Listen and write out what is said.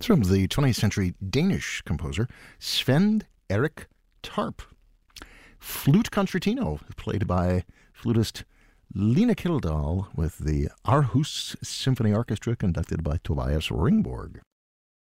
It's from the 20th century Danish composer Sven Erik Tarp. Flute Concertino, played by flutist Lena Kildahl with the Aarhus Symphony Orchestra, conducted by Tobias Ringborg.